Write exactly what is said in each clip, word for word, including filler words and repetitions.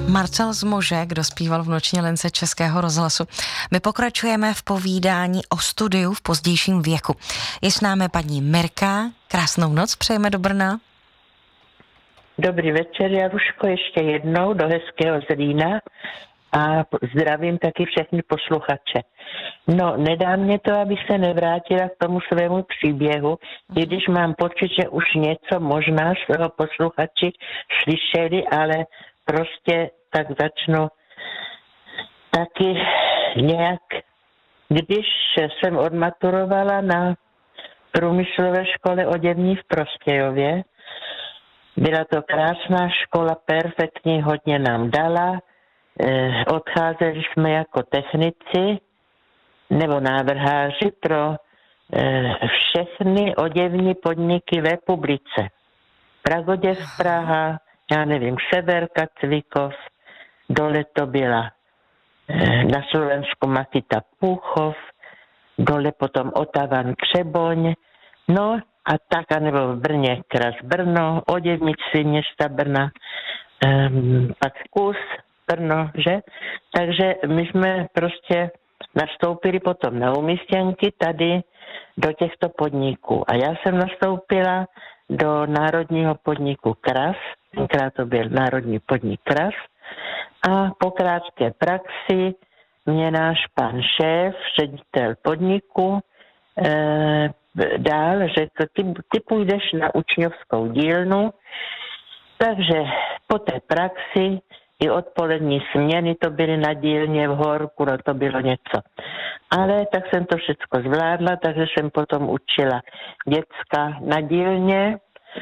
Marcel Zmože, kdo zpíval v Noční lince Českého rozhlasu. My pokračujeme v povídání o studiu v pozdějším věku. Je s námi paní Mirka. Krásnou noc přejeme do Brna. Dobrý večer, Jaruško, ještě jednou do hezkého Zlína a zdravím taky všechny posluchače. No, nedá mě to, abych se nevrátila k tomu svému příběhu, i když mám pocit, že už něco možná svého posluchači slyšeli, ale prostě tak začnu taky nějak, když jsem odmaturovala na průmyslové škole oděvní v Prostějově. Byla to krásná škola, perfektní, hodně nám dala. Eh, odcházeli jsme jako technici nebo návrháři pro eh, všechny oděvní podniky v republice. Pragoděv Praha, já nevím, Severka, Cvikov, dole to byla eh, na Slovensku Makita Púchov, dole potom Otavan Třeboň, no a tak, anebo v Brně Kras Brno, oděvnici města Brna, um, pak Kus Brno, že? Takže my jsme prostě nastoupili potom na umístěnky tady do těchto podniků. A já jsem nastoupila do národního podniku Kras, tenkrát to byl národní podnik Kras, a po krátké praxi mě náš pan šéf, ředitel podniku, eh, dál řekl, ty, ty půjdeš na učňovskou dílnu, takže po té praxi i odpolední směny to byly na dílně v Horku, no to bylo něco. Ale tak jsem to všechno zvládla, takže jsem potom učila děcka na dílně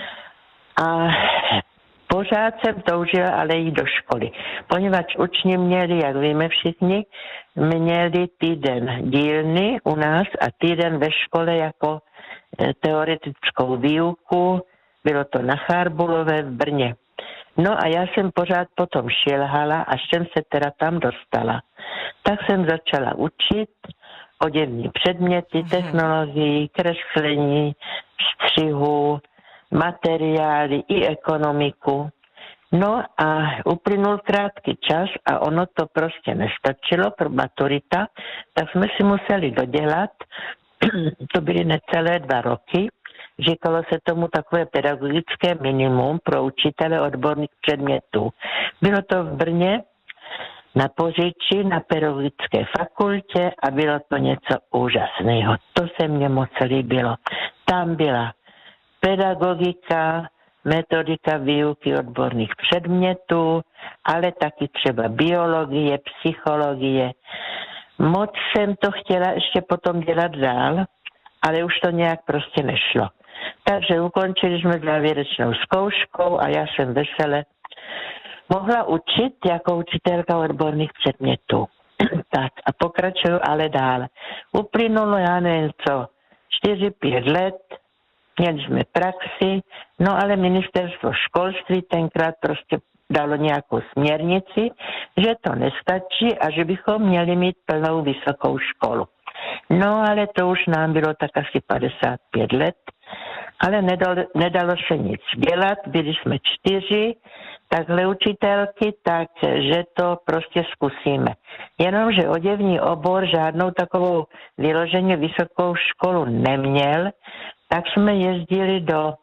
a pořád jsem toužila ale jít do školy, poněvadž učni měli, jak víme všichni, měli týden dílny u nás a týden ve škole jako teoretickou výuku, bylo to na Charbulové v Brně. No a já jsem pořád potom šilhala, až jsem se teda tam dostala. Tak jsem začala učit oděvní předměty, technologii, kreslení, střihu, materiály i ekonomiku. No a uplynul krátký čas a ono to prostě nestačilo pro maturita, tak jsme si museli dodělat, to byly necelé dva roky, říkalo se tomu takové pedagogické minimum pro učitele odborných předmětů. Bylo to v Brně na Poříči, na pedagogické fakultě a bylo to něco úžasného. To se mně moc líbilo. Tam byla pedagogika, metodika výuky odborných předmětů, ale taky třeba biologie, psychologie. Moc jsem to chtěla ještě potom dělat dál, ale už to nějak prostě nešlo. Takže ukončili jsme závěrečnou zkouškou a já jsem vesele mohla učit jako učitelka odborných předmětů. Tak a pokračuju ale dál. Uplynulo, já nevím co, čtyři, pět let, měli jsme praxi, no ale ministerstvo školství tenkrát prostě dalo nějakou směrnici, že to nestačí a že bychom měli mít plnou vysokou školu. No ale to už nám bylo tak asi padesát pět let, ale nedalo, nedalo se nic dělat, byli jsme čtyři, takhle učitelky, takže to prostě zkusíme. Jenomže oděvní obor žádnou takovou vyloženě vysokou školu neměl, tak jsme jezdili do,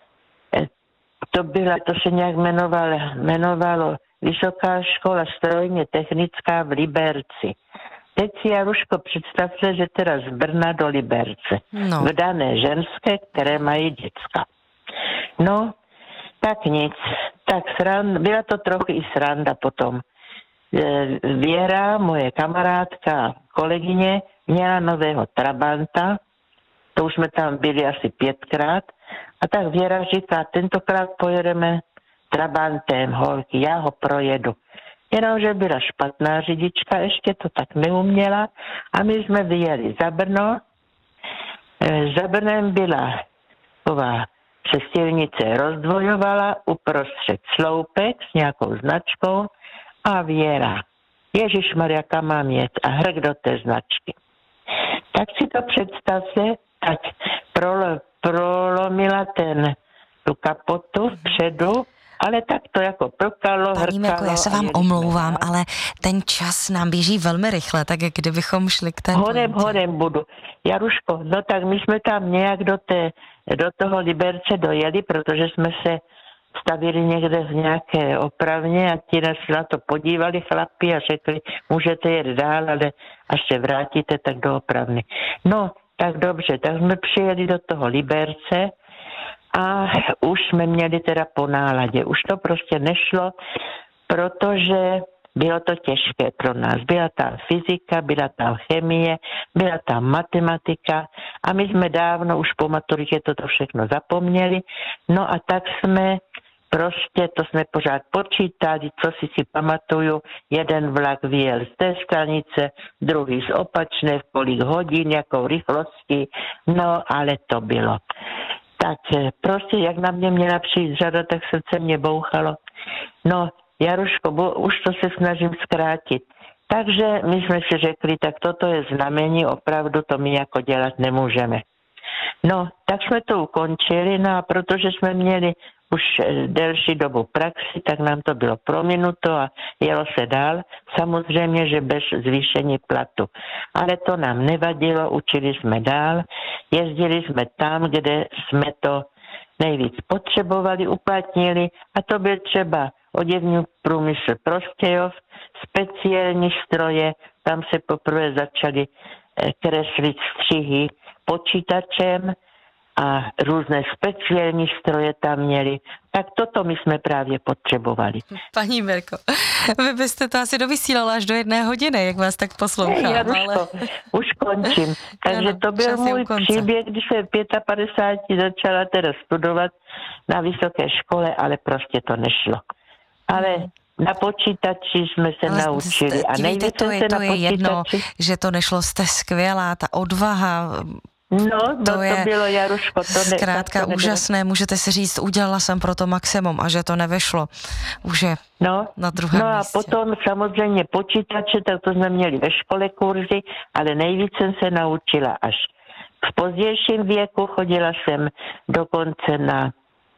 to byla, to se nějak jmenovalo, jmenovalo Vysoká škola strojně technická v Liberci. Teď si, Jaruško, představte, že teda z Brna do Liberce. No. Vdané ženské, které mají děcka. No, tak nic. Tak sranda, byla to trochu i sranda potom. Věra, moje kamarádka, kolegyně, měla nového Trabanta, to už jsme tam byli asi pětkrát, a tak Věra říká, tentokrát pojedeme Trabantem, holky, já ho projedu. Jenomže byla špatná řidička, ještě to tak neuměla a my jsme vyjeli za Brno. Za Brnem byla taková, se silnice rozdvojovala, uprostřed sloupek s nějakou značkou a Věra. Ježišmarja, kam mám jet? A hrk do té značky. Tak si to představte, tak prolo, prolomila ten, tu kapotu vpředu, ale tak to jako prokalo, Paní Mirko, já se vám omlouvám, dál. ale ten čas nám běží velmi rychle, tak kdybychom šli k té Horem, pointě. horem budu. Jaruško, no tak my jsme tam nějak do, té, do toho Liberce dojeli, protože jsme se stavili někde v nějaké opravně a ti nás na to podívali chlapi a řekli, můžete jet dál, ale až se vrátíte, tak do opravny. No, tak dobře, tak jsme přijeli do toho Liberce a už jsme měli teda po náladě. Už to prostě nešlo, protože bylo to těžké pro nás. Byla tam fyzika, byla tam chemie, byla tam matematika a my jsme dávno už po maturitě toto všechno zapomněli. No a tak jsme prostě, to jsme pořád počítali, co si si pamatuju, jeden vlak vyjel z té stanice, druhý z opačné, v kolik hodin, jakou rychlostí, no ale to bylo. Tak prostě, jak na mě měla přijít řada, tak srdce mě bouchalo. No, Jaruško, bo, už to se snažím zkrátit. Takže my jsme si řekli, tak toto je znamení, opravdu to my jako dělat nemůžeme. No, tak jsme to ukončili, no a protože jsme měli už delší dobu praxi, tak nám to bylo prominuto a jelo se dál. Samozřejmě, že bez zvýšení platu. Ale to nám nevadilo, učili jsme dál, jezdili jsme tam, kde jsme to nejvíc potřebovali, uplatnili a to byl třeba oděvní průmysl Prostějov, speciální stroje, tam se poprvé začaly kreslit střihy počítačem a různé speciální stroje tam měli. Tak toto my jsme právě potřebovali. Paní Mirko, vy byste to asi dovysílala až do jedné hodiny, jak vás tak poslouchám. Ne, Jaruško, ale... už končím. Takže ano, to byl můj konce. příběh, když jsem v padesáti pěti začala teda studovat na vysoké škole, ale prostě to nešlo. Ale hmm. na počítači jsme se ale naučili. Jste, a nejvíc to je, se to na je počítači... jedno, že to nešlo, jste skvělá, ta odvaha... No, to, no, je to bylo, Jaruško, to ne, zkrátka to úžasné, můžete si říct, udělala jsem pro to maximum a že to nevyšlo. Už je no, na druhém No a místě. potom samozřejmě počítače, tak to jsme měli ve škole kurzy, ale nejvíc jsem se naučila až v pozdějším věku. Chodila jsem dokonce na,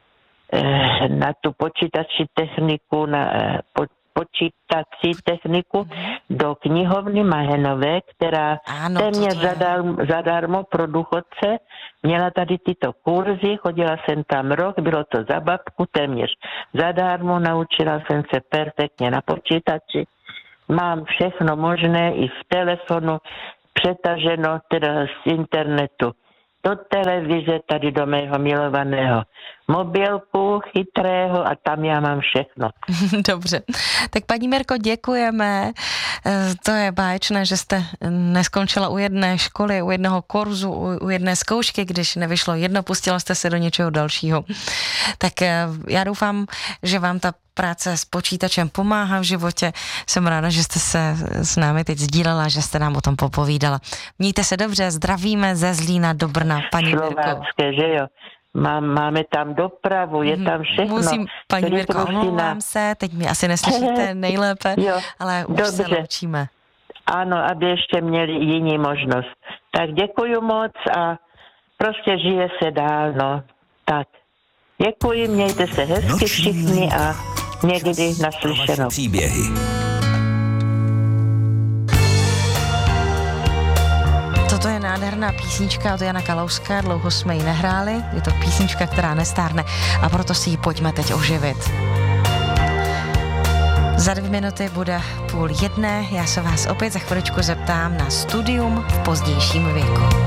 na tu počítači techniku, na po, počítací techniku do knihovny Mahenové, která ano, téměř zadarmo, zadarmo pro důchodce měla tady tyto kurzy, chodila jsem tam rok, bylo to za babku, téměř zadarmo, naučila jsem se perfektně na počítači. Mám všechno možné i v telefonu, přetaženo teda z internetu do televize, tady do mého milovaného mobilku chytrého a tam já mám všechno. Dobře. Tak paní Mirko, děkujeme. To je báječné, že jste neskončila u jedné školy, u jednoho kurzu, u jedné zkoušky, když nevyšlo jedno, pustila jste se do něčeho dalšího. Tak já doufám, že vám ta práce s počítačem pomáhá v životě. Jsem ráda, že jste se s námi teď sdílela, že jste nám o tom popovídala. Mějte se dobře, zdravíme ze Zlína do Brna, paní Mirko. Slovácké, že jo? Má, máme tam dopravu, je tam všechno. Musím, paní Mirko, omlouvám se, teď mě asi neslyšíte nejlépe, jo, ale už dobře. Se loučíme. Ano, aby ještě měli jiní možnost. Tak děkuju moc a prostě žije se dál, no. Tak, děkuji, mějte se hezky všichni a někdy naslyšenou. Příběhy. Toto je nádherná písnička od Jana Kalouska, dlouho jsme ji nehráli, je to písnička, která nestárne a proto si ji pojďme teď oživit. Za dvě minuty bude půl jedné, já se vás opět za chviličku zeptám na studium v pozdějším věku.